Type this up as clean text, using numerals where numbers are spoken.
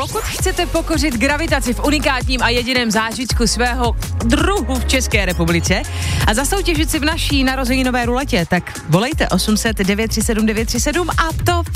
Pokud chcete pokořit gravitaci v unikátním a jediném zážitku svého druhu v České republice a zasoutěžit si v naší narozeninové ruletě, tak volejte 800 937 937 a to